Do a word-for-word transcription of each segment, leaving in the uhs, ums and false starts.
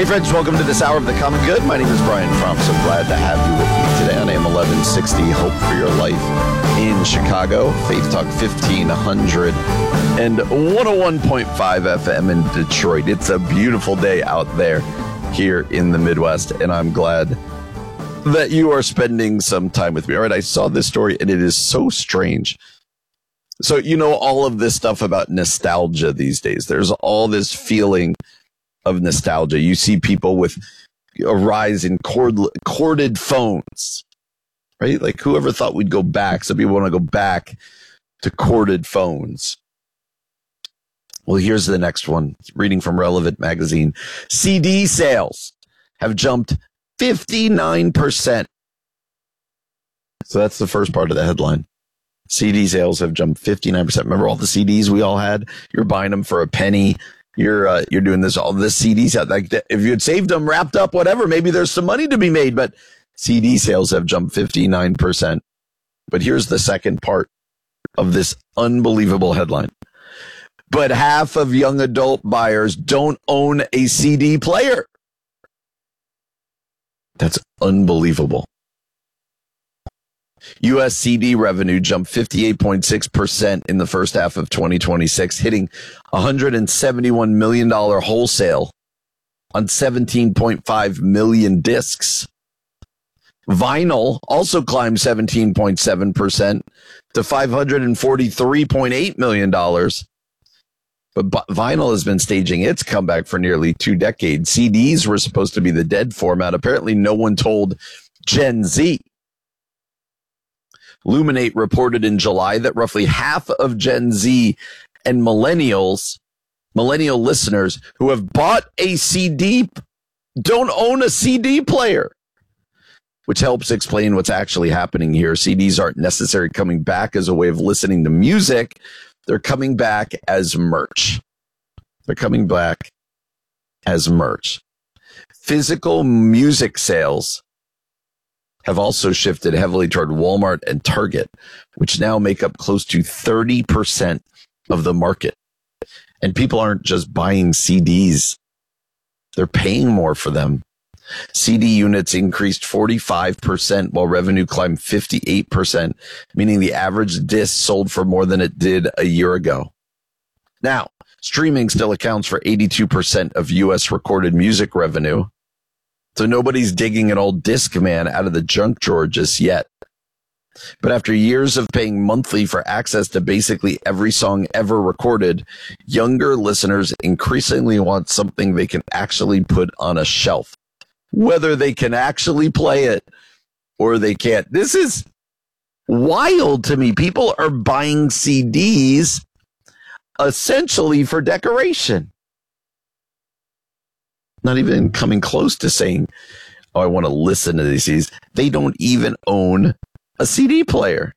friends, welcome to this hour of The Common Good. My name is Brian Fromm. So glad to have you with me today on A M eleven sixty, Hope for Your Life in Chicago, Faith Talk fifteen hundred, and one oh one point five F M in Detroit. It's a beautiful day out there here in the Midwest, and I'm glad that you are spending some time with me. All right, I saw this story, and it is so strange. So, you know, all of this stuff about nostalgia these days, there's all this feeling of nostalgia. You see people with a rise in cord, corded phones, right? Like, whoever thought we'd go back? Some people want to go back to corded phones. Well, here's the next one. Reading from Relevant Magazine. C D sales have jumped fifty-nine percent. So that's the first part of the headline. C D sales have jumped fifty-nine percent. Remember all the C Ds we all had? You're buying them for a penny. You're uh, you're doing this, all this C Ds. Like, if you had saved them, wrapped up, whatever, maybe there's some money to be made. But C D sales have jumped fifty-nine percent. But here's the second part of this unbelievable headline. But half of young adult buyers don't own a C D player. That's unbelievable. U S C D revenue jumped fifty-eight point six percent in the first half of twenty twenty-six, hitting one hundred seventy-one million dollars wholesale on seventeen point five million discs. Vinyl also climbed seventeen point seven percent to five hundred forty-three point eight million dollars. But vinyl has been staging its comeback for nearly two decades. C Ds were supposed to be the dead format. Apparently, no one told Gen Z. Luminate reported in July that roughly half of Gen Z and millennials, millennial listeners who have bought a C D don't own a C D player, which helps explain what's actually happening here. C Ds aren't necessarily coming back as a way of listening to music. They're coming back as merch. They're coming back as merch. Physical music sales have also shifted heavily toward Walmart and Target, which now make up close to thirty percent of the market. And people aren't just buying C Ds. They're paying more for them. C D units increased forty-five percent while revenue climbed fifty-eight percent, meaning the average disc sold for more than it did a year ago. Now, streaming still accounts for eighty-two percent of U S recorded music revenue. So nobody's digging an old Discman out of the junk drawer just yet. But after years of paying monthly for access to basically every song ever recorded, younger listeners increasingly want something they can actually put on a shelf, whether they can actually play it or they can't. This is wild to me. People are buying C Ds essentially for decoration. Not even coming close to saying, oh, I want to listen to these C Ds. They don't even own a C D player.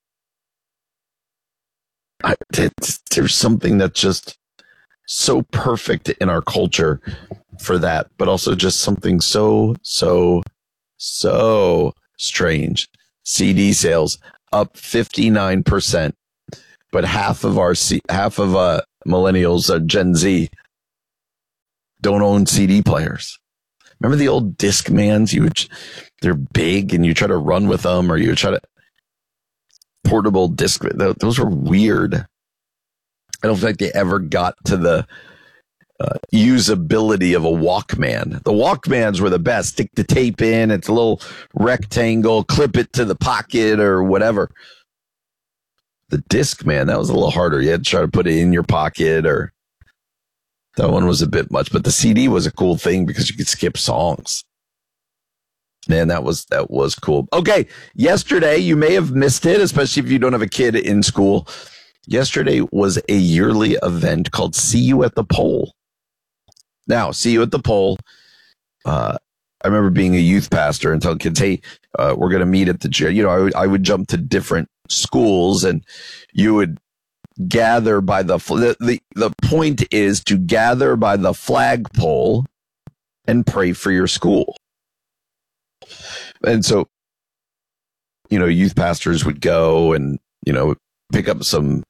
I, there's something that's just so perfect in our culture for that, but also just something so, so, so strange. C D sales up fifty-nine percent, but half of our, C- half of uh, millennials, uh, Gen Z, don't own C D players. Remember the old Discmans? You would, they're big and you try to run with them, or you try to portable disc. Those were weird. I don't think they ever got to the uh, usability of a Walkman. The Walkmans were the best. Stick the tape in. It's a little rectangle. Clip it to the pocket or whatever. The Discman, that was a little harder. You had to try to put it in your pocket, or that one was a bit much. But the C D was a cool thing because you could skip songs. Man, that was that was cool. Okay, yesterday, you may have missed it, especially if you don't have a kid in school. Yesterday was a yearly event called See You at the Pole. Now, See You at the Pole, uh, I remember being a youth pastor and telling kids, hey, uh, we're going to meet at the gym. You know, I would, I would jump to different schools, and you would gather by the, the, the, the point is to gather by the flagpole and pray for your school. And so, you know, youth pastors would go and, you know, pick up some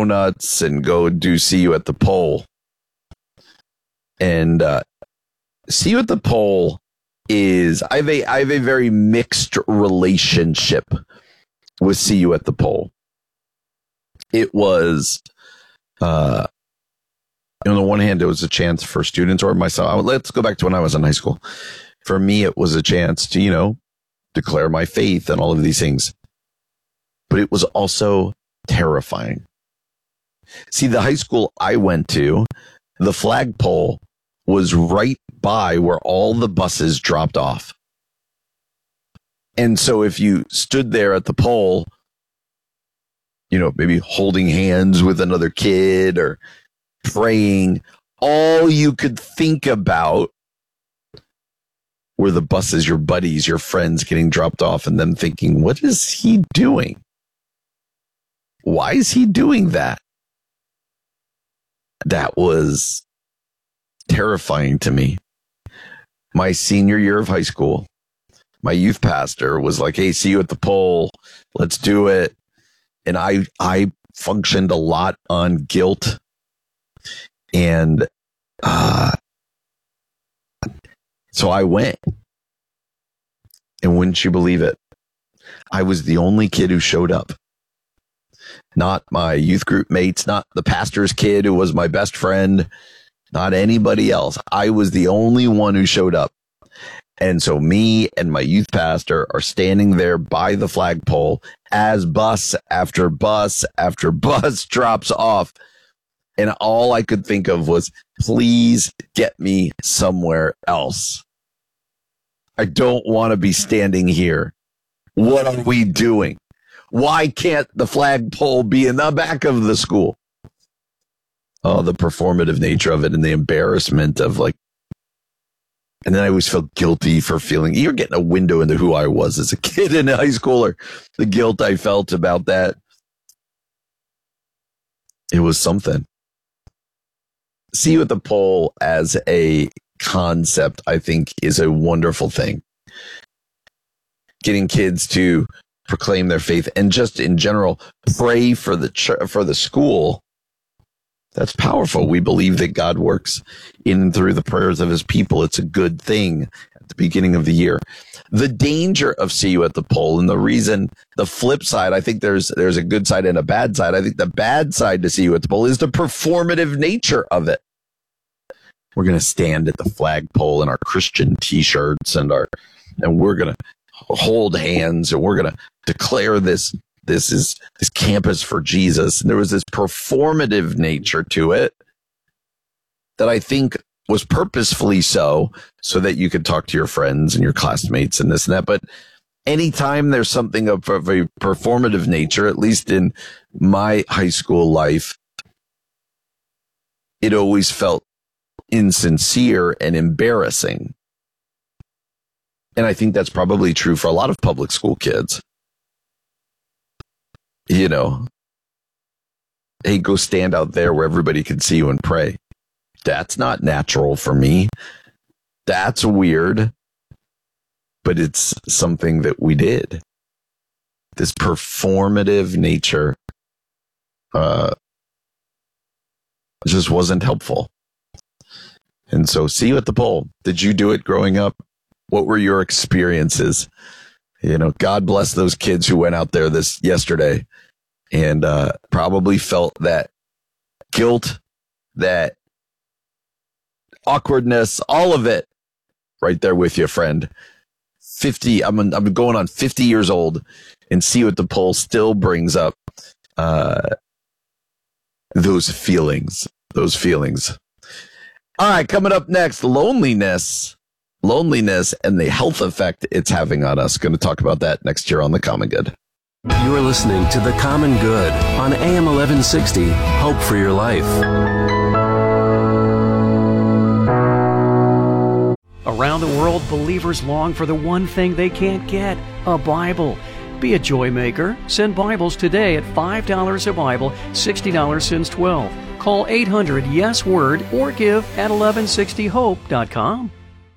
donuts and go do See You at the Pole. And uh, See You at the Pole is, I have a, I have a very mixed relationship with See You at the Pole. It was, uh, on the one hand, it was a chance for students or myself. Let's go back to when I was in high school. For me, it was a chance to, you know, declare my faith and all of these things. But it was also terrifying. See, the high school I went to, the flagpole was right by where all the buses dropped off. And so if you stood there at the pole, you know, maybe holding hands with another kid or praying, all you could think about were the buses, your buddies, your friends getting dropped off, and them thinking, what is he doing? Why is he doing that? That was terrifying to me. My senior year of high school, my youth pastor was like, hey, see you at the pole. Let's do it. And I, I functioned a lot on guilt. And, uh, so I went. And wouldn't you believe it? I was the only kid who showed up. Not my youth group mates, not the pastor's kid who was my best friend, not anybody else. I was the only one who showed up. And so me and my youth pastor are standing there by the flagpole as bus after bus after bus drops off. And all I could think of was, please get me somewhere else. I don't want to be standing here. What are we doing? Why can't the flagpole be in the back of the school? Oh, the performative nature of it and the embarrassment of like, and then I always felt guilty for feeling, you're getting a window into who I was as a kid in high school, or the guilt I felt about that. It was something. See You at the Pole as a concept, I think, is a wonderful thing. Getting kids to proclaim their faith and just in general pray for the ch- for the school. That's powerful. We believe that God works in and through the prayers of his people. It's a good thing at the beginning of the year. The danger of See You at the Pole, and the reason, the flip side, I think there's there's a good side and a bad side. I think the bad side to See You at the Pole is the performative nature of it. We're going to stand at the flagpole in our Christian t-shirts and our, and we're going to hold hands and we're going to declare this, this is this campus for Jesus. And there was this performative nature to it that I think was purposefully so, so that you could talk to your friends and your classmates and this and that. But anytime there's something of a very performative nature, at least in my high school life, it always felt insincere and embarrassing. And I think that's probably true for a lot of public school kids. You know, hey, go stand out there where everybody can see you and pray. That's not natural for me. That's weird. But it's something that we did. This performative nature uh, just wasn't helpful. And so, See You at the Pole. Did you do it growing up? What were your experiences? You know, God bless those kids who went out there this yesterday and uh, probably felt that guilt, that awkwardness, all of it right there with you, friend. fifty, I'm, I'm going on fifty years old, and See You at the Pole still brings up uh, those feelings, those feelings. All right, coming up next, loneliness, loneliness and the health effect it's having on us. Going to talk about that next year on The Common Good. You are listening to The Common Good on A M eleven sixty, Hope for Your Life. Around the world, believers long for the one thing they can't get, a Bible. Be a joy maker. Send Bibles today at five dollars a Bible, sixty dollars since twelve. Call eight hundred yes word or give at eleven sixty hope dot com.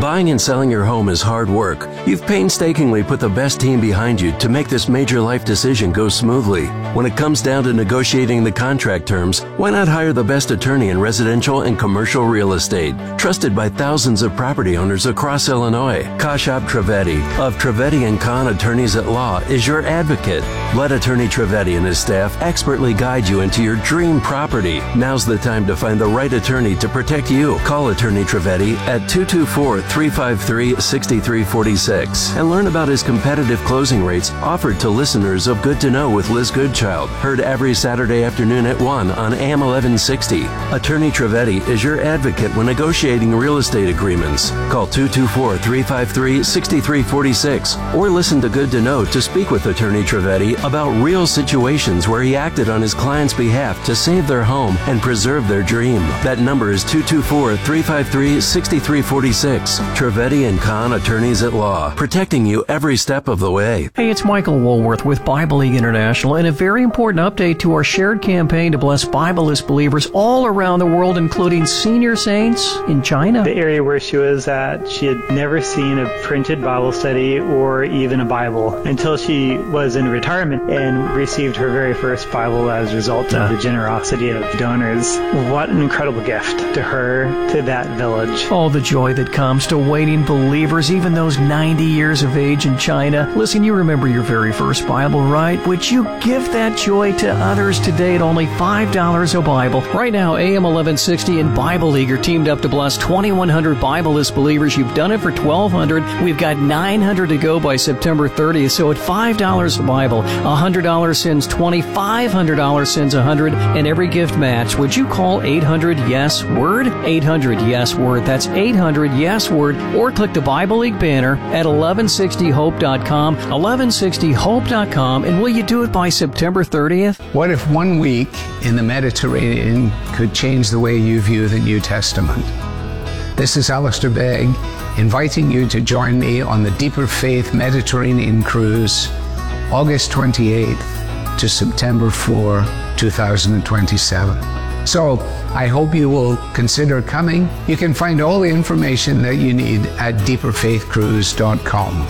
Buying and selling your home is hard work. You've painstakingly put the best team behind you to make this major life decision go smoothly. When it comes down to negotiating the contract terms, why not hire the best attorney in residential and commercial real estate, trusted by thousands of property owners across Illinois? Kashab Trivedi of Trivedi and Kahn Attorneys at Law is your advocate. Let Attorney Trivedi and his staff expertly guide you into your dream property. Now's the time to find the right attorney to protect you. Call Attorney Trivedi at two two four, three five three, six three four six and learn about his competitive closing rates offered to listeners of Good to Know with Liz Goodchild. Heard every Saturday afternoon at one on A M eleven sixty. Attorney Trivedi is your advocate when negotiating real estate agreements. Call two two four, three five three, six three four six or listen to Good to Know to speak with Attorney Trivedi about real situations where he acted on his client's behalf to save their home and preserve their dream. That number is two two four, three five three, six three four six. Trivedi and Kahn Attorneys at Law, protecting you every step of the way. Hey, it's Michael Woolworth with Bible League International, and a very important update to our shared campaign to bless Bibleless believers all around the world, including senior saints in China. The area where she was at, she had never seen a printed Bible study or even a Bible until she was in retirement and received her very first Bible as a result of the generosity of donors. What an incredible gift to her, to that village. All the joy that comes to waiting believers, even those ninety years of age in China. Listen, you remember your very first Bible, right? Would you give that joy to others today at only five dollars a Bible? Right now, A M eleven sixty and Bible League are teamed up to bless twenty-one hundred Bibleless believers. You've done it for twelve hundred. We've got nine hundred to go by September thirtieth. So at five dollars a Bible, one hundred dollars sends twenty, five hundred dollars sends one hundred, and every gift match. Would you call eight hundred yes word? eight hundred yes word. That's eight hundred yes word. Or click the Bible League banner at eleven sixty hope dot com, eleven sixty hope dot com, and will you do it by September thirtieth? What if one week in the Mediterranean could change the way you view the New Testament? This is Alistair Begg, inviting you to join me on the Deeper Faith Mediterranean Cruise, August twenty-eighth to September fourth, two thousand twenty-seven. So, I hope you will consider coming. You can find all the information that you need at deeper faith cruise dot com.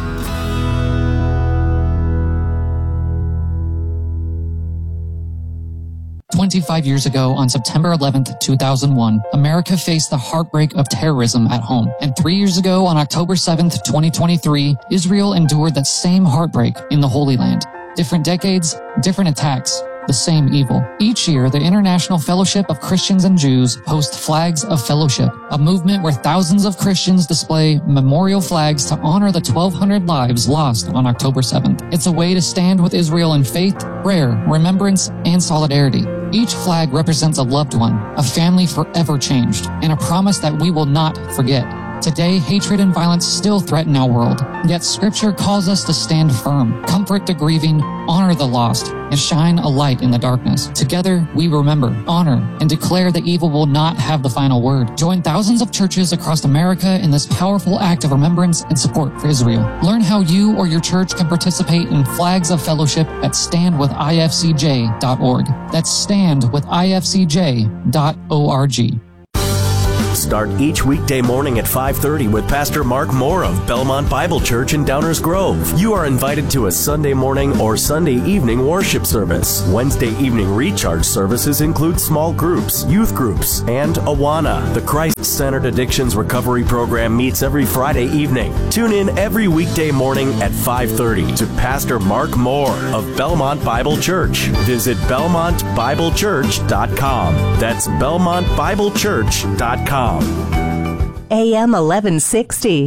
twenty-five years ago, on September eleventh, two thousand one, America faced the heartbreak of terrorism at home. And three years ago, on October seventh, twenty twenty-three, Israel endured that same heartbreak in the Holy Land. Different decades, different attacks, the same evil. Each year, the International Fellowship of Christians and Jews hosts Flags of Fellowship, a movement where thousands of Christians display memorial flags to honor the twelve hundred lives lost on October seventh. It's a way to stand with Israel in faith, prayer, remembrance, and solidarity. Each flag represents a loved one, a family forever changed, and a promise that we will not forget. Today, hatred and violence still threaten our world, yet Scripture calls us to stand firm, comfort the grieving, honor the lost, and shine a light in the darkness. Together, we remember, honor, and declare that evil will not have the final word. Join thousands of churches across America in this powerful act of remembrance and support for Israel. Learn how you or your church can participate in Flags of Fellowship at stand with I F C J dot org. That's stand with I F C J dot org. Start each weekday morning at five thirty with Pastor Mark Moore of Belmont Bible Church in Downers Grove. You are invited to a Sunday morning or Sunday evening worship service. Wednesday evening recharge services include small groups, youth groups, and Awana. The Christ-Centered Addictions Recovery Program meets every Friday evening. Tune in every weekday morning at five thirty to Pastor Mark Moore of Belmont Bible Church. Visit belmont bible church dot com. That's belmont bible church dot com. A M eleven sixty.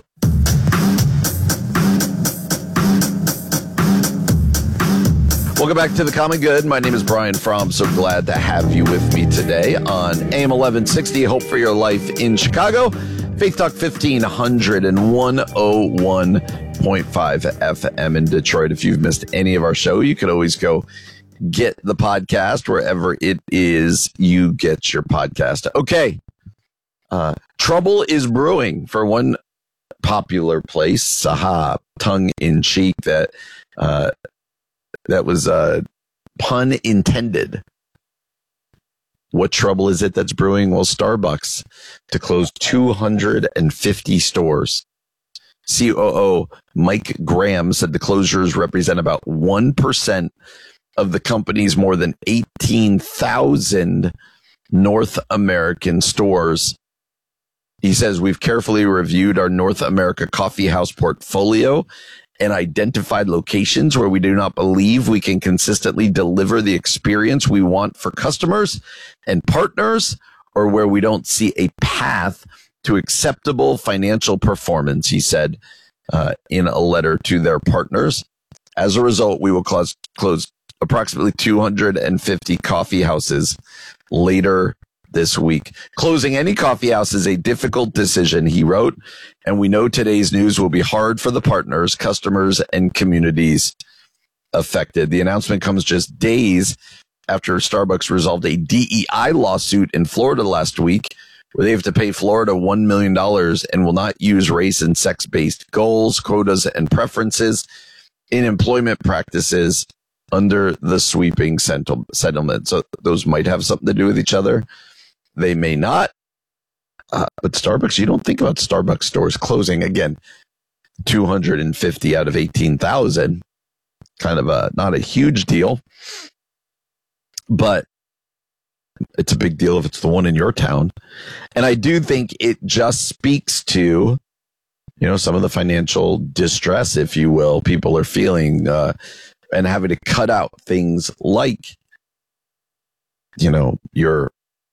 Welcome back to The Common Good. My name is Brian Fromm. So glad to have you with me today on A M eleven sixty, Hope for Your Life in Chicago, Faith Talk fifteen hundred and one oh one point five F M in Detroit. If you've missed any of our show, you can always go get the podcast wherever it is you get your podcast. Okay. Uh, trouble is brewing for one popular place, Saha, tongue in cheek. That uh, that was uh, pun intended. What trouble is it that's brewing? Well, Starbucks to close two hundred fifty stores. C O O Mike Graham said the closures represent about one percent of the company's more than eighteen thousand North American stores. He says, we've carefully reviewed our North America coffee house portfolio and identified locations where we do not believe we can consistently deliver the experience we want for customers and partners, or where we don't see a path to acceptable financial performance, he said uh, in a letter to their partners. As a result, we will close, close approximately two hundred fifty coffee houses later this week. Closing any coffee house is a difficult decision, he wrote, and we know today's news will be hard for the partners, customers, and communities affected. The announcement comes just days after Starbucks resolved a D E I lawsuit in Florida last week, where they have to pay Florida one million dollars and will not use race and sex-based goals, quotas, and preferences in employment practices under the sweeping settlement. So those might have something to do with each other. They may not. Uh, but Starbucks, you don't think about Starbucks stores closing. Again, two hundred fifty out of eighteen thousand. Kind of a, not a huge deal. But it's a big deal if it's the one in your town. And I do think it just speaks to, you know, some of the financial distress, if you will, people are feeling uh, and having to cut out things like, you know, your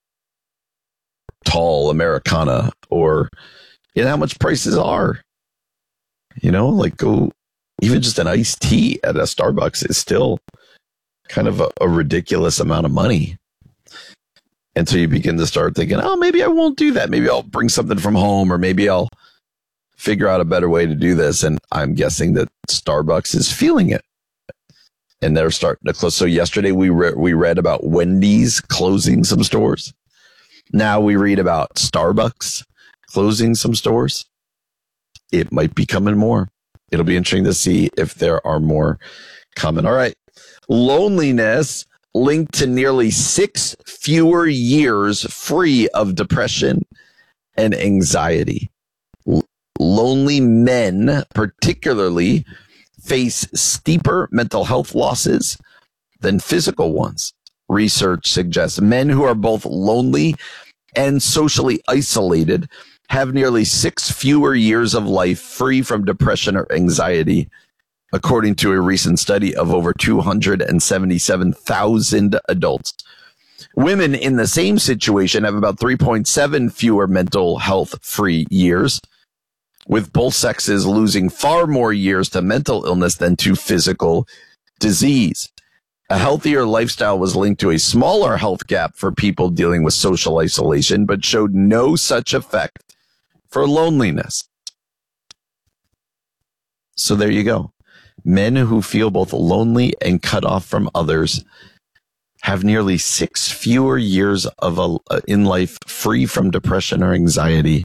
tall Americana, or you know how much prices are. You know, like go even just an iced tea at a Starbucks is still kind of a, a ridiculous amount of money. And so you begin to start thinking, oh, maybe I won't do that. Maybe I'll bring something from home, or maybe I'll figure out a better way to do this. And I'm guessing that Starbucks is feeling it. And they're starting to close. So yesterday we re- we read about Wendy's closing some stores. Now we read about Starbucks closing some stores. It might be coming more. It'll be interesting to see if there are more coming. All right. Loneliness linked to nearly six fewer years free of depression and anxiety. L- lonely men, particularly, face steeper mental health losses than physical ones. Research suggests men who are both lonely and socially isolated have nearly six fewer years of life free from depression or anxiety, according to a recent study of over two hundred seventy-seven thousand adults. Women in the same situation have about three point seven fewer mental health free years, with both sexes losing far more years to mental illness than to physical disease. A healthier lifestyle was linked to a smaller health gap for people dealing with social isolation, but showed no such effect for loneliness. So there you go. Men who feel both lonely and cut off from others have nearly six fewer years of a, uh, in life free from depression or anxiety.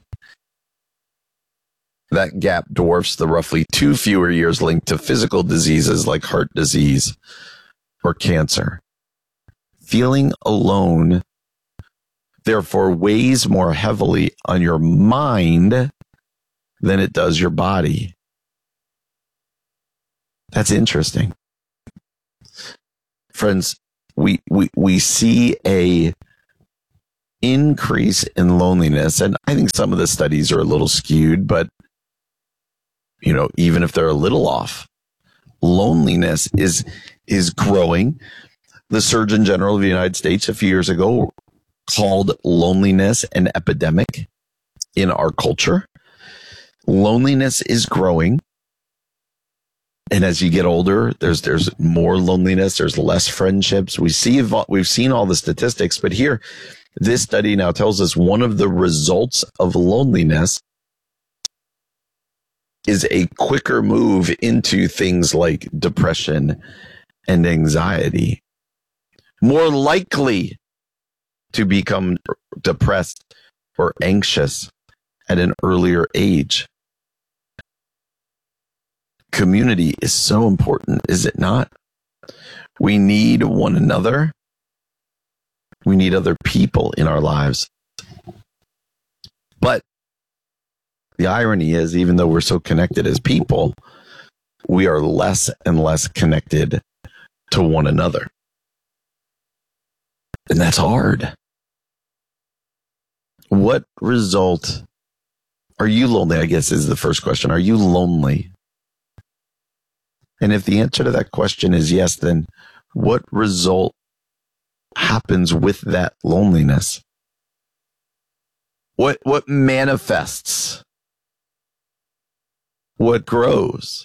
That gap dwarfs the roughly two fewer years linked to physical diseases like heart disease or cancer. Feeling alone, therefore, weighs more heavily on your mind than it does your body. That's interesting. Friends, we, we, we see a increase in loneliness, and I think some of the studies are a little skewed, but you know, even if they're a little off, loneliness is is growing. The Surgeon General of the United States a few years ago called loneliness an epidemic in our culture. Loneliness is growing. And as you get older, there's there's more loneliness, there's less friendships. We see we've seen all the statistics, but here this study now tells us one of the results of loneliness is a quicker move into things like depression and anxiety. More likely to become depressed or anxious at an earlier age. Community is so important, is it not? We need one another. We need other people in our lives. But the irony is, even though we're so connected as people, we are less and less connected to one another. And that's hard. What result are you lonely? I guess is the first question. Are you lonely? And if the answer to that question is yes, then what result happens with that loneliness? What what manifests? What grows?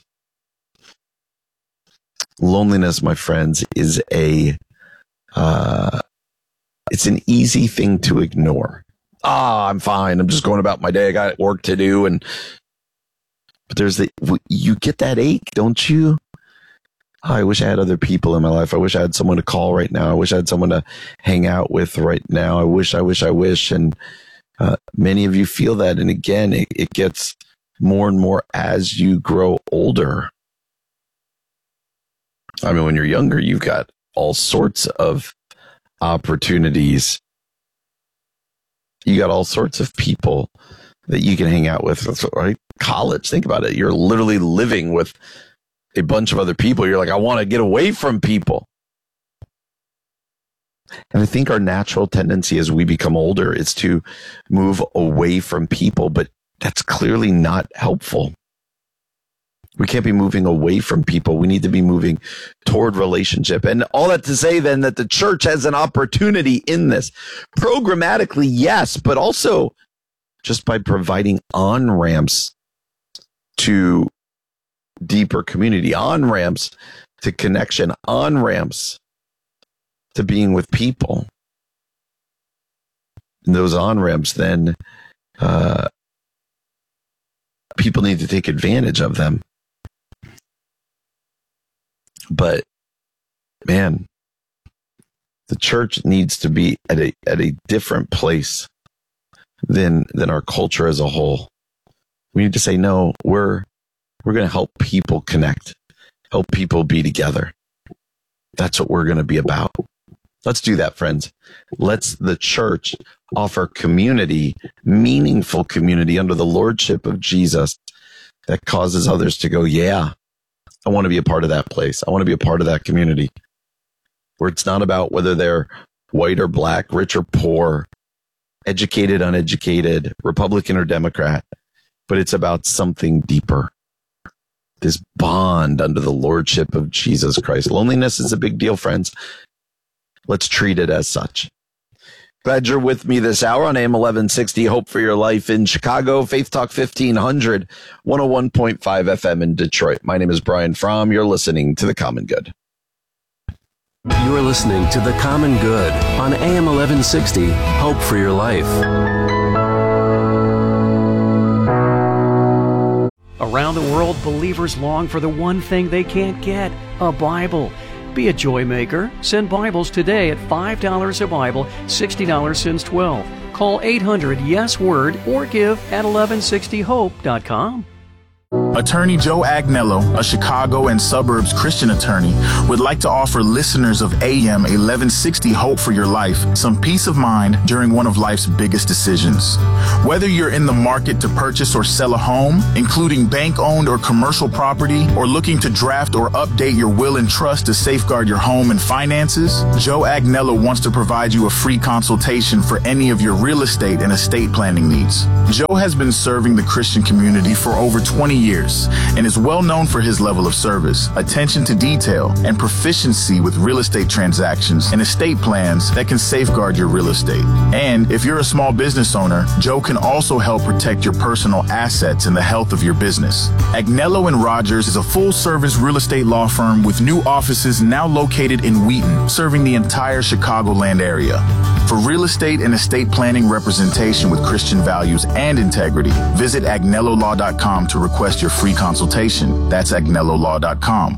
Loneliness, my friends, is a uh, it's an easy thing to ignore. Ah, I'm fine. I'm just going about my day. I got work to do, and but there's the you get that ache, don't you? Oh, I wish I had other people in my life. I wish I had someone to call right now. I wish I had someone to hang out with right now. I wish, I wish, I wish. And uh, many of you feel that. And again, it, it gets more and more as you grow older. I mean, when you're younger, you've got all sorts of opportunities. You got all sorts of people that you can hang out with, right? College, think about it. You're literally living with a bunch of other people. You're like, I want to get away from people. And I think our natural tendency as we become older is to move away from people, but that's clearly not helpful. We can't be moving away from people. We need to be moving toward relationship. And all that to say then that the church has an opportunity in this. Programmatically, yes, but also just by providing on-ramps to deeper community, on-ramps to connection, on-ramps to being with people. And those on-ramps then, uh, people need to take advantage of them. But man, the church needs to be at a at a different place than than our culture as a whole. We need to say, no, we're we're going to help people connect, help people be together. That's what we're going to be about. Let's do that, friends. Let's the church offer community, meaningful community under the lordship of Jesus that causes others to go, yeah, I want to be a part of that place. I want to be a part of that community where it's not about whether they're white or black, rich or poor, educated, uneducated, Republican or Democrat, but it's about something deeper. This bond under the lordship of Jesus Christ. Loneliness is a big deal, friends. Let's treat it as such. Glad you're with me this hour on A M eleven sixty, Hope for Your Life in Chicago, Faith Talk fifteen hundred, one oh one point five F M in Detroit. My name is Brian Fromm. You're listening to The Common Good. You're listening to The Common Good on A M eleven sixty, Hope for Your Life. Around the world, believers long for the one thing they can't get, a Bible. Be a joy maker. Send Bibles today at five dollars a Bible, sixty dollars since twelve. Call eight hundred yes word or give at eleven sixty hope dot com. Attorney Joe Agnello, a Chicago and suburbs Christian attorney, would like to offer listeners of A M eleven sixty Hope for Your Life some peace of mind during one of life's biggest decisions. Whether you're in the market to purchase or sell a home, including bank-owned or commercial property, or looking to draft or update your will and trust to safeguard your home and finances, Joe Agnello wants to provide you a free consultation for any of your real estate and estate planning needs. Joe has been serving the Christian community for over twenty years and is well known for his level of service, attention to detail, and proficiency with real estate transactions and estate plans that can safeguard your real estate. And if you're a small business owner, Joe can also help protect your personal assets and the health of your business. Agnello and Rogers is a full-service real estate law firm with new offices now located in Wheaton, serving the entire Chicagoland area. For real estate and estate planning representation with Christian values and integrity, visit agnello law dot com to request your free consultation. That's agnello law dot com.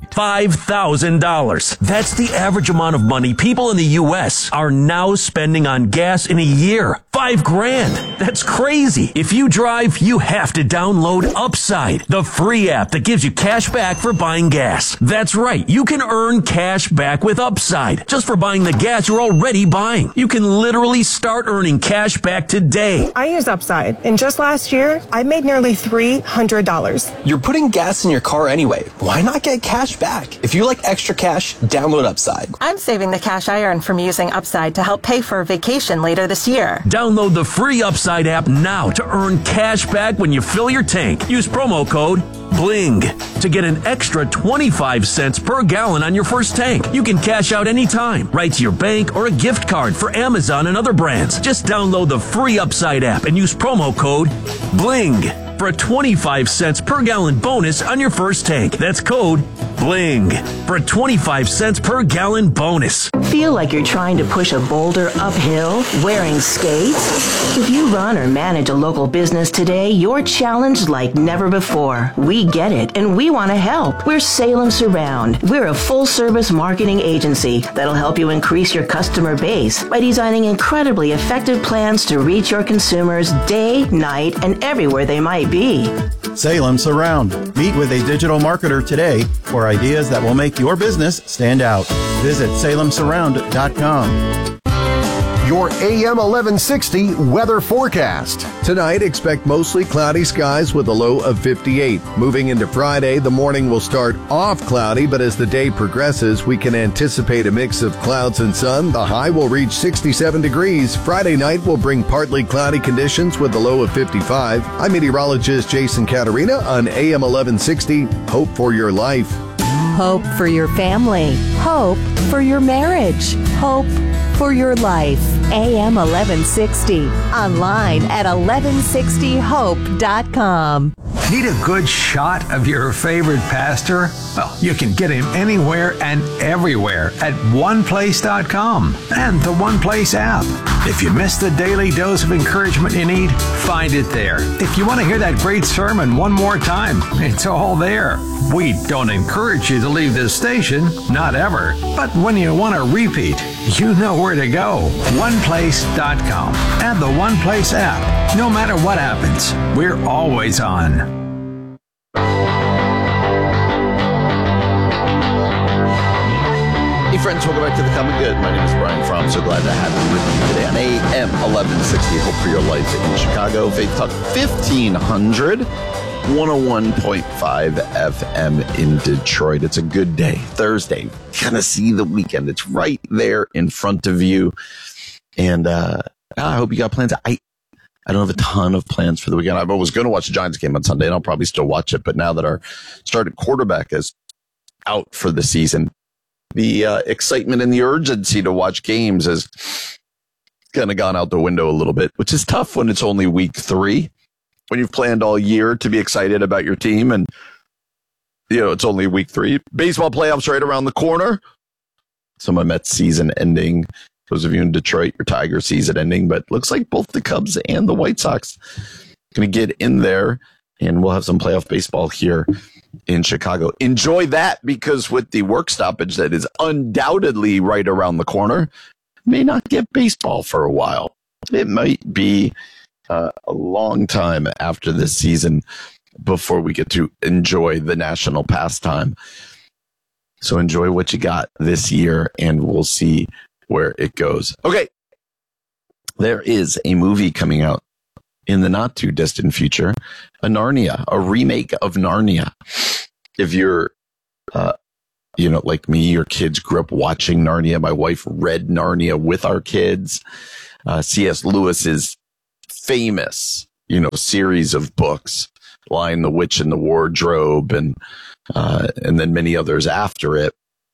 five thousand dollars. That's the average amount of money people in the U S are now spending on gas in a year. Five grand. That's crazy. If you drive, you have to download Upside, the free app that gives you cash back for buying gas. That's right. You can earn cash back with Upside just for buying the gas you're already buying. You can literally start earning cash back today. I use Upside, and just last year, I made nearly three hundred dollars. You're putting gas in your car anyway. Why not get cash back? If you like extra cash, download Upside. I'm saving the cash I earn from using Upside to help pay for a vacation later this year. Download the free Upside app now to earn cash back when you fill your tank. Use promo code BLING to get an extra twenty-five cents per gallon on your first tank. You can cash out anytime, right to your bank or a gift card for Amazon and other brands. Just download the free Upside app and use promo code BLING for a twenty-five cents per gallon bonus on your first tank. That's code BLING for a twenty-five cents per gallon bonus. Feel like you're trying to push a boulder uphill wearing skates? If you run or manage a local business today, you're challenged like never before. We get it, and we want to help. We're Salem Surround. We're a full-service marketing agency that'll help you increase your customer base by designing incredibly effective plans to reach your consumers day, night, and everywhere they might be. Salem Surround. Meet with a digital marketer today for ideas that will make your business stand out. Visit salem surround dot com. Your A M eleven sixty weather forecast. Tonight, expect mostly cloudy skies with a low of fifty-eight. Moving into Friday, the morning will start off cloudy, but as the day progresses, we can anticipate a mix of clouds and sun. The high will reach sixty-seven degrees. Friday night will bring partly cloudy conditions with a low of fifty-five. I'm meteorologist Jason Caterina on A M eleven sixty. Hope for your life. Hope for your family. Hope for your marriage. Hope for your life. A M eleven sixty. Online at eleven sixty hope dot com. Need a good shot of your favorite pastor? Well, you can get him anywhere and everywhere at one place dot com and the One Place app. If you miss the daily dose of encouragement you need, find it there. If you want to hear that great sermon one more time, it's all there. We don't encourage you to leave this station, not ever. But when you want to repeat, you know where to go. one place dot com and the One Place app. No matter what happens, we're always on. Hey friends, welcome back to The Common Good. My name is Brian Fromm. So glad to have you with me today on A M eleven sixty. Hope for your life in Chicago. Faith Talk fifteen hundred, one oh one point five F M in Detroit. It's a good day. Thursday. Kind of see the weekend. It's right there in front of you. And uh, I hope you got plans. I I don't have a ton of plans for the weekend. I was going to watch the Giants game on Sunday, and I'll probably still watch it. But now that our starting quarterback is out for the season, the uh, excitement and the urgency to watch games has kind of gone out the window a little bit, which is tough when it's only week three, when you've planned all year to be excited about your team. And, you know, it's only week three. Baseball playoffs right around the corner. So my Mets season ending. Those of you in Detroit, your Tigers season ending. But looks like both the Cubs and the White Sox going to get in there. And we'll have some playoff baseball here in Chicago. Enjoy that, because with the work stoppage that is undoubtedly right around the corner, may not get baseball for a while. It might be uh, a long time after this season before we get to enjoy the national pastime. So enjoy what you got this year, and we'll see where it goes. Okay. There is a movie coming out in the not too distant future, a Narnia, a remake of Narnia. If you're, uh, you know, like me, your kids grew up watching Narnia. My wife read Narnia with our kids. Uh, C S Lewis's famous, you know, series of books, Lion, the Witch, and the Wardrobe, and uh, and then many others after it.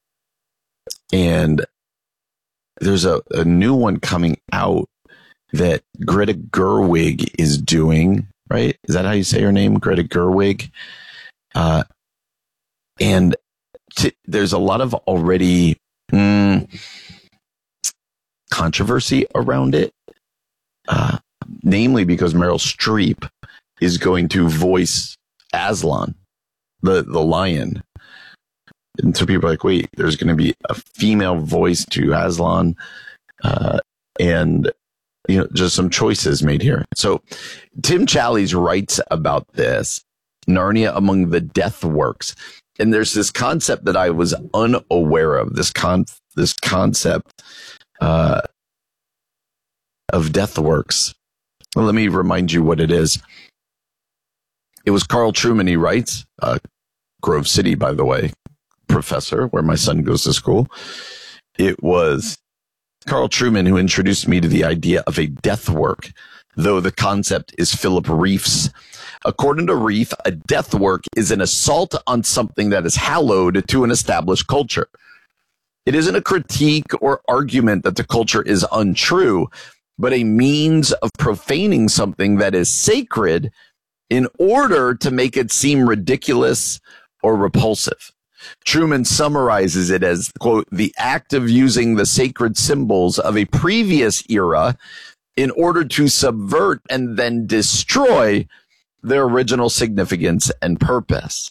And there's a, a new one coming out that Greta Gerwig is doing, right? Is that how you say her name? Greta Gerwig. Uh, and t- there's a lot of already mm, controversy around it, uh, namely because Meryl Streep is going to voice Aslan, the, the lion. And so people are like, wait, there's going to be a female voice to Aslan, uh, and you know, just some choices made here. So Tim Challies writes about this, Narnia Among the Death Works. And there's this concept that I was unaware of, this con this concept uh, of death works. Well, let me remind you what it is. It was Carl Trueman, he writes, uh, Grove City, by the way, professor, where my son goes to school. It was Carl Trueman who introduced me to the idea of a death work, though the concept is Philip Reif's. According to Reif, a death work is an assault on something that is hallowed to an established culture. It isn't a critique or argument that the culture is untrue, but a means of profaning something that is sacred in order to make it seem ridiculous or repulsive. Trueman summarizes it as, quote, the act of using the sacred symbols of a previous era in order to subvert and then destroy their original significance and purpose.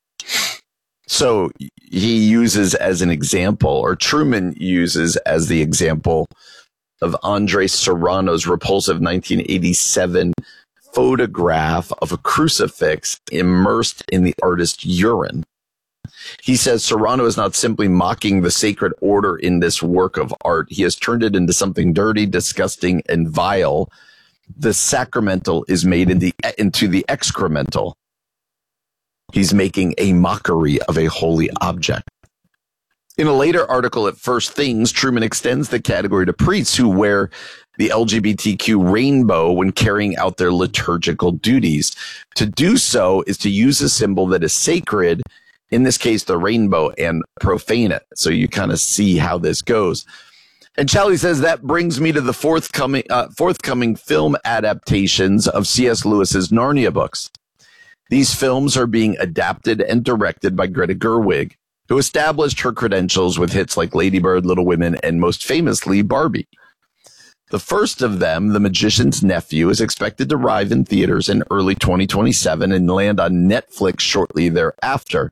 So he uses as an example, or Trueman uses as the example of Andres Serrano's repulsive nineteen eighty-seven photograph of a crucifix immersed in the artist's urine. He says Serrano is not simply mocking the sacred order in this work of art. He has turned it into something dirty, disgusting, and vile. The sacramental is made in the, into the excremental. He's making a mockery of a holy object. In a later article at First Things, Trueman extends the category to priests who wear the L G B T Q rainbow when carrying out their liturgical duties. To do so is to use a symbol that is sacred, in this case, the rainbow, and profane it. So you kind of see how this goes. And Challies says that brings me to the forthcoming, uh, forthcoming film adaptations of C S Lewis's Narnia books. These films are being adapted and directed by Greta Gerwig, who established her credentials with hits like Lady Bird, Little Women, and most famously, Barbie. The first of them, The Magician's Nephew, is expected to arrive in theaters in early twenty twenty-seven and land on Netflix shortly thereafter.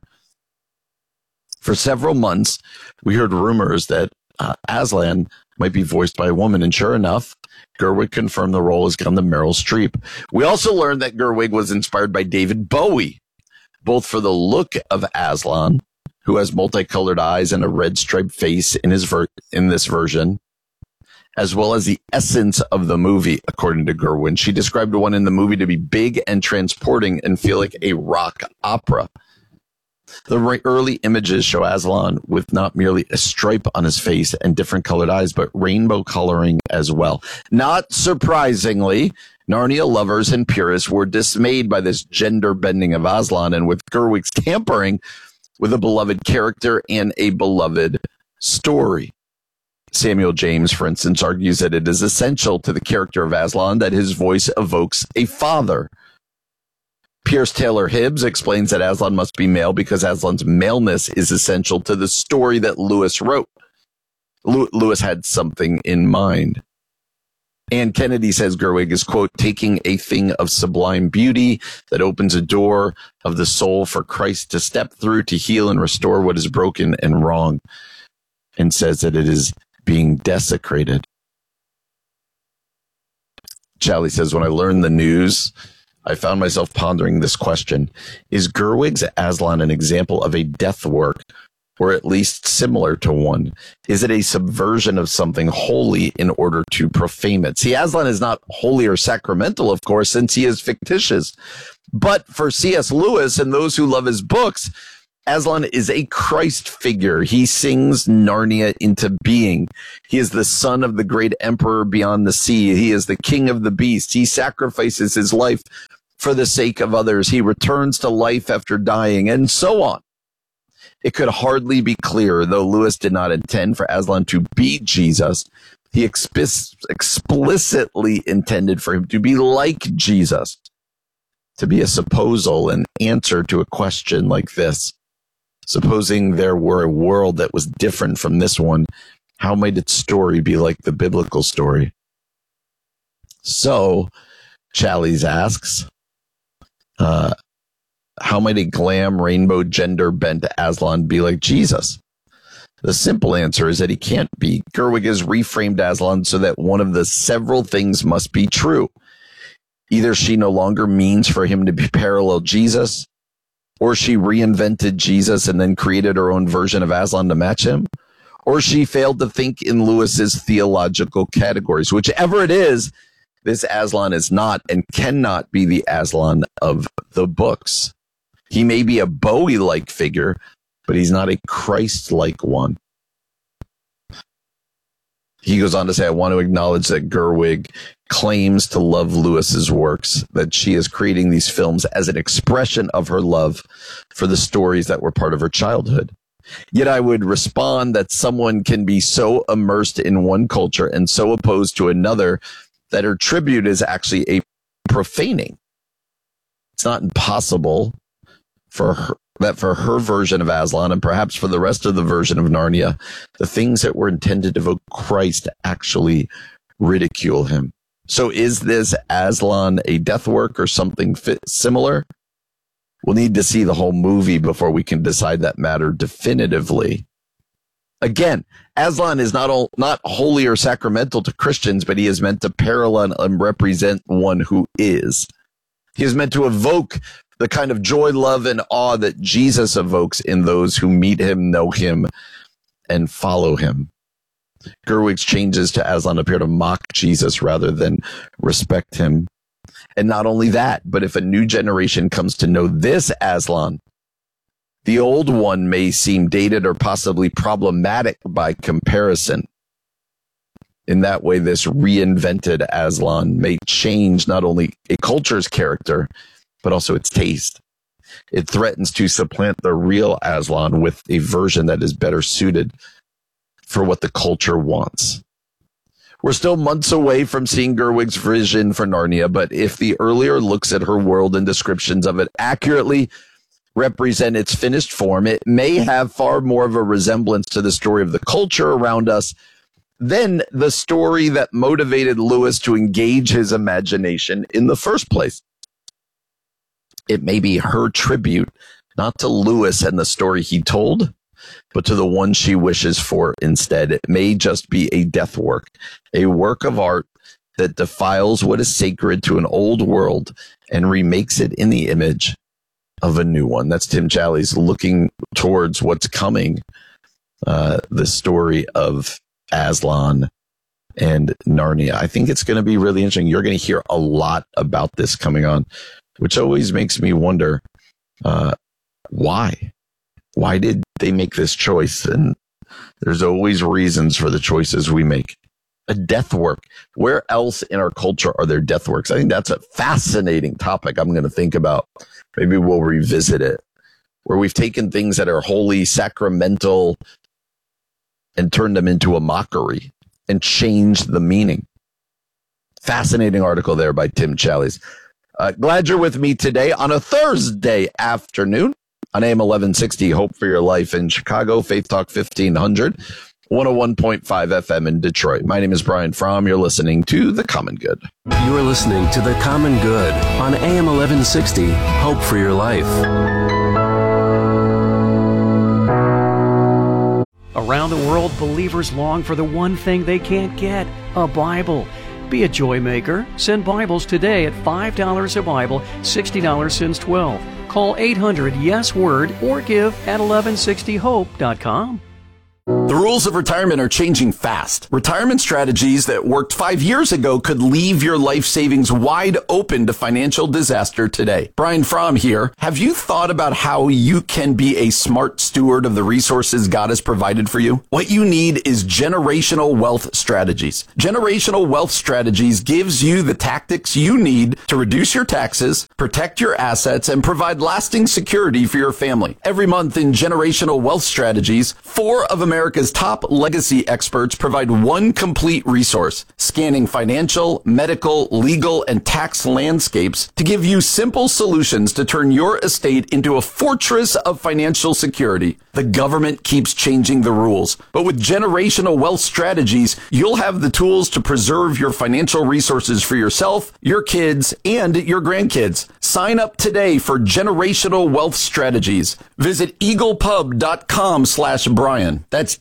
For several months, we heard rumors that uh, Aslan might be voiced by a woman, and sure enough, Gerwig confirmed the role has gone to Meryl Streep. We also learned that Gerwig was inspired by David Bowie, both for the look of Aslan, who has multicolored eyes and a red striped face in his ver- in this version, as well as the essence of the movie, according to Gerwig. She described one in the movie to be big and transporting and feel like a rock opera. The re- early images show Aslan with not merely a stripe on his face and different colored eyes, but rainbow coloring as well. Not surprisingly, Narnia lovers and purists were dismayed by this gender bending of Aslan, and with Gerwig's tampering with a beloved character and a beloved story. Samuel James, for instance, argues that it is essential to the character of Aslan that his voice evokes a father. Pierce Taylor Hibbs explains that Aslan must be male because Aslan's maleness is essential to the story that Lewis wrote. Lew- Lewis had something in mind. Ann Kennedy says Gerwig is, quote, taking a thing of sublime beauty that opens a door of the soul for Christ to step through to heal and restore what is broken and wrong, and says that it is being desecrated. Challies says, when I learned the news, I found myself pondering this question. Is Gerwig's Aslan an example of a death work, or at least similar to one? Is it a subversion of something holy in order to profane it? See, Aslan is not holy or sacramental, of course, since he is fictitious. But for C S Lewis and those who love his books, Aslan is a Christ figure. He sings Narnia into being. He is the son of the great emperor beyond the sea. He is the king of the beasts. He sacrifices his life for the sake of others. He returns to life after dying, and so on. It could hardly be clearer, though Lewis did not intend for Aslan to be Jesus, he expi- explicitly intended for him to be like Jesus, to be a supposal, an answer to a question like this. Supposing there were a world that was different from this one, how might its story be like the biblical story? So, Challies asks, uh, How might a glam, rainbow, gender-bent Aslan be like Jesus? The simple answer is that he can't be. Gerwig has reframed Aslan so that one of the several things must be true. Either she no longer means for him to be parallel Jesus, or she reinvented Jesus and then created her own version of Aslan to match him, or she failed to think in Lewis's theological categories. Whichever it is, this Aslan is not and cannot be the Aslan of the books. He may be a Bowie-like figure, but he's not a Christ-like one. He goes on to say, I want to acknowledge that Gerwig claims to love Lewis's works, that she is creating these films as an expression of her love for the stories that were part of her childhood. Yet I would respond that someone can be so immersed in one culture and so opposed to another that her tribute is actually a profaning. It's not impossible for her, that for her version of Aslan, and perhaps for the rest of the version of Narnia, the things that were intended to evoke Christ actually ridicule him. So is this Aslan a death work or something fit similar? We'll need to see the whole movie before we can decide that matter definitively. Again, Aslan is not all, not holy or sacramental to Christians, but he is meant to parallel and represent one who is. He is meant to evoke the kind of joy, love, and awe that Jesus evokes in those who meet him, know him, and follow him. Gerwig's changes to Aslan appear to mock Jesus rather than respect him. And not only that, but if a new generation comes to know this Aslan, the old one may seem dated or possibly problematic by comparison. In that way, this reinvented Aslan may change not only a culture's character, but also its taste. It threatens to supplant the real Aslan with a version that is better suited for what the culture wants. We're still months away from seeing Gerwig's vision for Narnia, but if the earlier looks at her world and descriptions of it accurately represent its finished form, it may have far more of a resemblance to the story of the culture around us than the story that motivated Lewis to engage his imagination in the first place. It may be her tribute, not to Lewis and the story he told, but to the one she wishes for instead. It may just be a death work, a work of art that defiles what is sacred to an old world and remakes it in the image of a new one. That's Tim Challies looking towards what's coming, uh, the story of Aslan and Narnia. I think it's going to be really interesting. You're going to hear a lot about this coming on, which always makes me wonder, uh, why? Why did they make this choice? And there's always reasons for the choices we make. A death work. Where else in our culture are there death works? I think that's a fascinating topic I'm going to think about. Maybe we'll revisit it, where we've taken things that are holy, sacramental, and turned them into a mockery and changed the meaning. Fascinating article there by Tim Challies. Uh, glad you're with me today on a Thursday afternoon on A M eleven sixty, Hope for Your Life in Chicago, Faith Talk fifteen hundred, one oh one point five F M in Detroit. My name is Brian Fromm. You're listening to The Common Good. You are listening to The Common Good on A M eleven sixty, Hope for Your Life. Around the world, believers long for the one thing they can't get, a Bible. Be a joy maker. Send Bibles today at five dollars a Bible, sixty dollars since twelve. Call eight hundred yes word or give at eleven sixty hope dot com. The rules of retirement are changing fast. Retirement strategies that worked five years ago could leave your life savings wide open to financial disaster today. Brian Fromm here. Have you thought about how you can be a smart steward of the resources God has provided for you? What you need is Generational Wealth Strategies. Generational Wealth Strategies gives you the tactics you need to reduce your taxes, protect your assets, and provide lasting security for your family. Every month in Generational Wealth Strategies, four of America's America's top legacy experts provide one complete resource, scanning financial, medical, legal, and tax landscapes to give you simple solutions to turn your estate into a fortress of financial security. The government keeps changing the rules, but with Generational Wealth Strategies, you'll have the tools to preserve your financial resources for yourself, your kids, and your grandkids. Sign up today for Generational Wealth Strategies. Visit eaglepub.com slash Brian. That's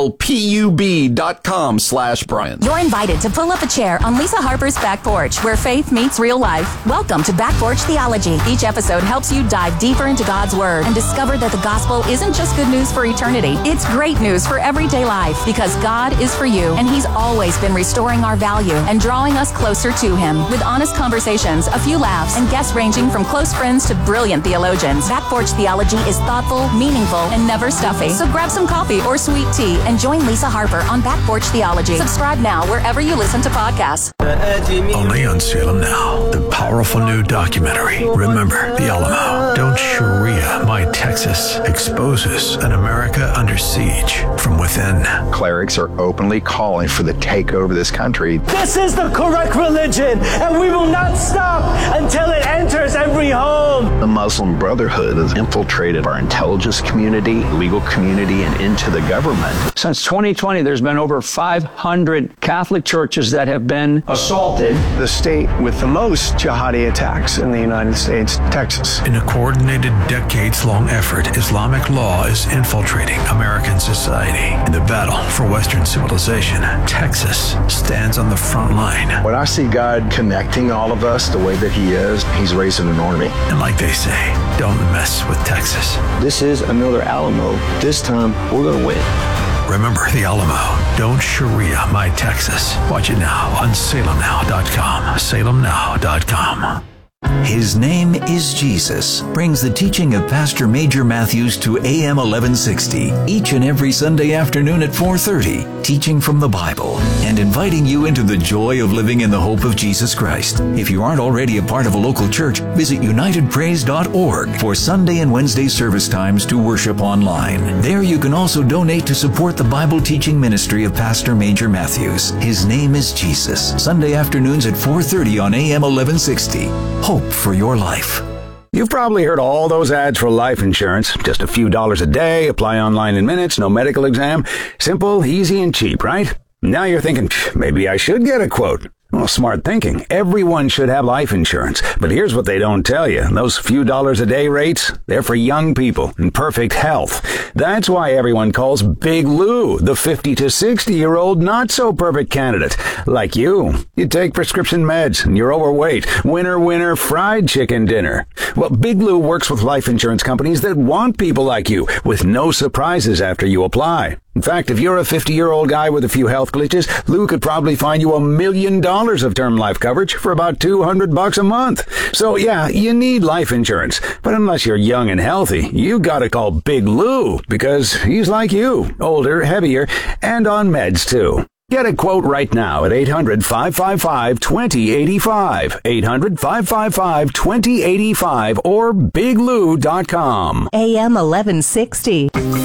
eaglepub.com slash Brian. You're invited to pull up a chair on Lisa Harper's Back Porch, where faith meets real life. Welcome to Back Porch Theology. Each episode helps you dive deeper into God's Word and discover that the gospel isn't just good news for eternity. It's great news for everyday life, because God is for you, and He's always been restoring our value and drawing us closer to Him. With honest conversations, a few laughs, and guests ranging from close friends to brilliant theologians, Back Porch Theology is thoughtful, meaningful, and never stuffy. So grab some coffee or sweet tea and join Lisa Harper on Back Porch Theology. Subscribe now wherever you listen to podcasts. Only on Salem Now, the powerful new documentary, Remember the Alamo. Don't Sharia My Texas exposes an America under siege from within. Clerics are openly calling for the takeover of this country. This is the correct religion, and we will not stop until it enters every home. The Muslim Brotherhood has infiltrated our intelligence community, legal community, and into the government. Since twenty twenty, there's been over five hundred Catholic churches that have been assaulted. The state with the most jihadi attacks in the United States, Texas. In a coordinated, decades-long effort, Islamic law is infiltrating American society. In the battle for Western civilization, Texas stands on the front line. When I see God connecting all of us the way that He is, He's raising an army. And like they say, don't mess with Texas. This is another Alamo. This time, we're going to win. Remember the Alamo. Don't Sharia My Texas. Watch it now on salem now dot com. salem now dot com. His name is Jesus brings the teaching of Pastor Major Matthews to A M eleven sixty each and every Sunday afternoon at four thirty, teaching from the Bible and inviting you into the joy of living in the hope of Jesus Christ. If you aren't already a part of a local church, visit united praise dot org for Sunday and Wednesday service times to worship online. There you can also donate to support the Bible teaching ministry of Pastor Major Matthews. His name is Jesus. Sunday afternoons at four thirty on A M eleven sixty. Hope for your life. You've probably heard all those ads for life insurance. Just a few dollars a day, apply online in minutes, no medical exam. Simple, easy, and cheap, right? Now you're thinking, maybe I should get a quote. Well, smart thinking. Everyone should have life insurance. But here's what they don't tell you. Those few dollars a day rates, they're for young people in perfect health. That's why everyone calls Big Lou the fifty to sixty year old not so perfect candidate. Like you. You take prescription meds and you're overweight. Winner, winner, fried chicken dinner. Well, Big Lou works with life insurance companies that want people like you with no surprises after you apply. In fact, if you're a fifty-year-old guy with a few health glitches, Lou could probably find you a million dollars of term life coverage for about two hundred bucks a month. So yeah, you need life insurance. But unless you're young and healthy, you gotta call Big Lou because he's like you, older, heavier, and on meds too. Get a quote right now at eight hundred, five five five, two zero eight five, eight hundred, five five five, two zero eight five, or big lou dot com. A M eleven sixty.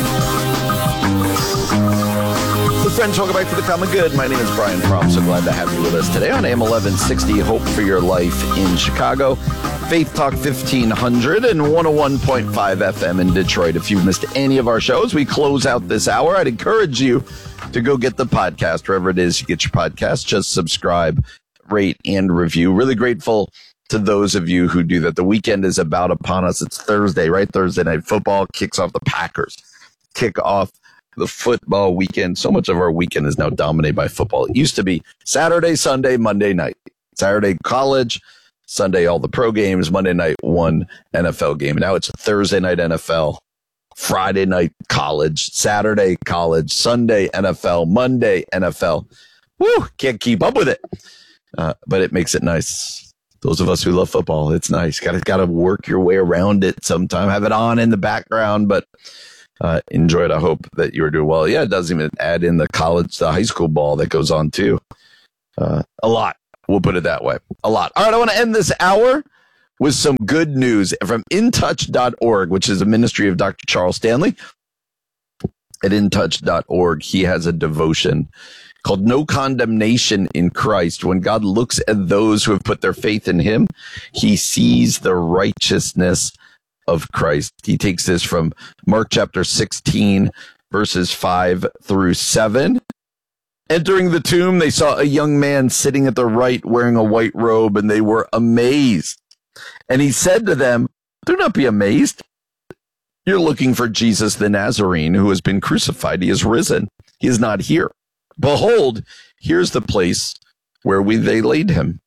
Friends, welcome back to The Common Good. My name is Brian Fromm. So glad to have you with us today on A M eleven sixty, Hope for Your Life in Chicago, Faith Talk fifteen hundred, and one oh one point five F M in Detroit. If you've missed any of our shows, we close out this hour. I'd encourage you to go get the podcast, wherever it is you get your podcast. Just subscribe, rate, and review. Really grateful to those of you who do that. The weekend is about upon us. It's Thursday, right? Thursday Night Football kicks off. The Packers kick off the football weekend. So much of our weekend is now dominated by football. It used to be Saturday, Sunday, Monday night. Saturday, college. Sunday, all the pro games. Monday night, one N F L game. Now it's Thursday night N F L. Friday night college. Saturday, college. Sunday, N F L. Monday, N F L. Woo! Can't keep up with it. Uh, but it makes it nice. Those of us who love football, it's nice. Gotta, gotta work your way around it sometime. Have it on in the background, but Uh, enjoy it. I hope that you're doing well. Yeah, it doesn't even add in the college, the high school ball that goes on too. Uh, a lot. We'll put it that way. A lot. All right. I want to end this hour with some good news from in touch dot org, which is a ministry of Doctor Charles Stanley. At in touch dot org, he has a devotion called No Condemnation in Christ. When God looks at those who have put their faith in him, he sees the righteousness of Christ. He takes this from Mark chapter sixteen, verses five through seven. Entering the tomb, they saw a young man sitting at the right wearing a white robe, and they were amazed. And he said to them, do not be amazed. You're looking for Jesus the Nazarene, who has been crucified. He is risen. He is not here. Behold, here's the place where we they laid him.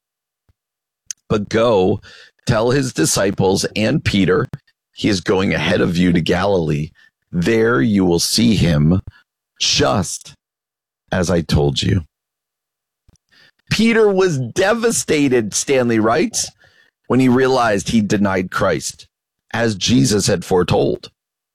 But go, tell his disciples and Peter, he is going ahead of you to Galilee. There you will see him, just as I told you. Peter was devastated, Stanley writes, when he realized he denied Christ, as Jesus had foretold.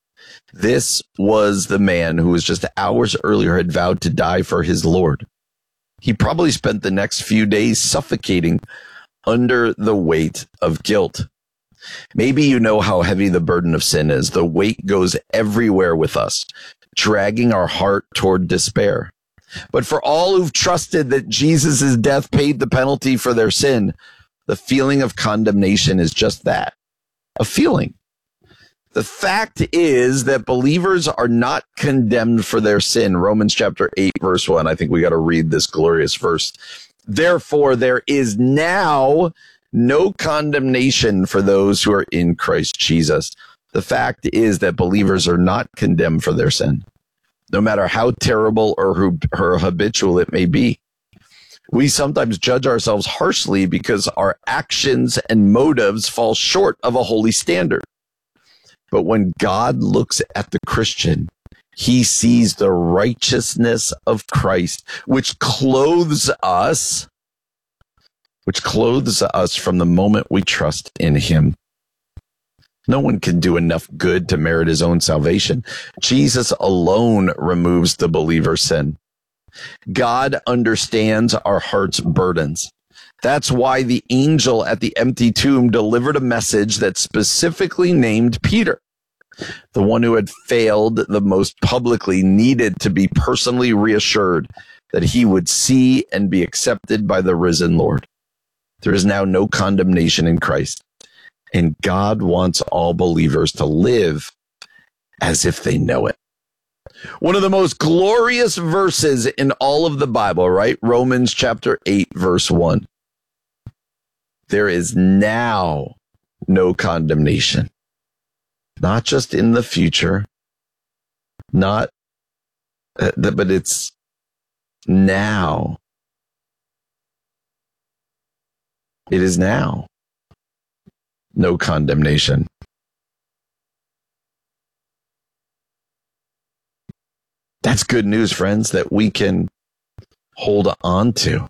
This was the man who was just hours earlier had vowed to die for his Lord. He probably spent the next few days suffocating under the weight of guilt. Maybe you know how heavy the burden of sin is. The weight goes everywhere with us, dragging our heart toward despair. But for all who've trusted that Jesus' death paid the penalty for their sin, the feeling of condemnation is just that, a feeling. The fact is that believers are not condemned for their sin. Romans chapter eight, verse one. I think we got to read this glorious verse. Therefore, there is now no condemnation for those who are in Christ Jesus. The fact is that believers are not condemned for their sin, no matter how terrible or, or habitual it may be. We sometimes judge ourselves harshly because our actions and motives fall short of a holy standard. But when God looks at the Christian, he sees the righteousness of Christ, which clothes us, which clothes us from the moment we trust in him. No one can do enough good to merit his own salvation. Jesus alone removes the believer's sin. God understands our heart's burdens. That's why the angel at the empty tomb delivered a message that specifically named Peter. The one who had failed the most publicly needed to be personally reassured that he would see and be accepted by the risen Lord. There is now no condemnation in Christ, and God wants all believers to live as if they know it. One of the most glorious verses in all of the Bible, right? Romans chapter eight, verse one. There is now no condemnation. Not just in the future, not, uh, but it's now. It is now. No condemnation. That's good news, friends, that we can hold on to.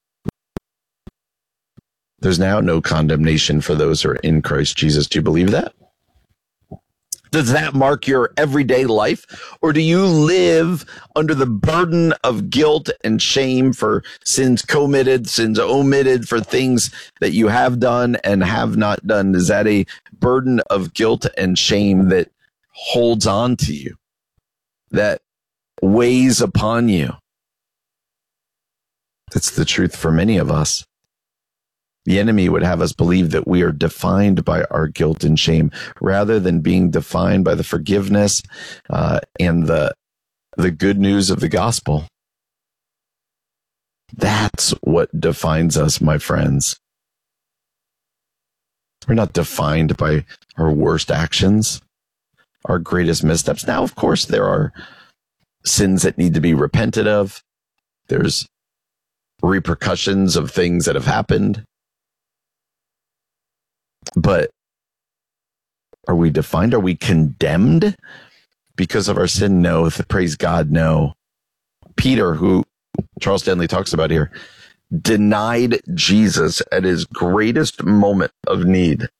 There's now no condemnation for those who are in Christ Jesus. Do you believe that? Does that mark your everyday life? Or do you live under the burden of guilt and shame for sins committed, sins omitted, for things that you have done and have not done? Is that a burden of guilt and shame that holds on to you, that weighs upon you? That's the truth for many of us. The enemy would have us believe that we are defined by our guilt and shame rather than being defined by the forgiveness uh, and the the good news of the gospel. That's what defines us, my friends. We're not defined by our worst actions, our greatest missteps. Now, of course, there are sins that need to be repented of. There's repercussions of things that have happened. But are we defined? Are we condemned because of our sin? No. Praise God, no. Peter, who Charles Stanley talks about here, denied Jesus at his greatest moment of need.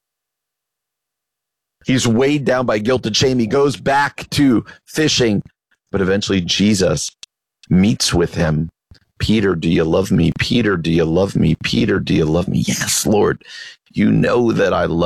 He's weighed down by guilt and shame. He goes back to fishing, but eventually Jesus meets with him. Peter, do you love me? Peter, do you love me? Peter, do you love me? Yes, Lord. You know that I love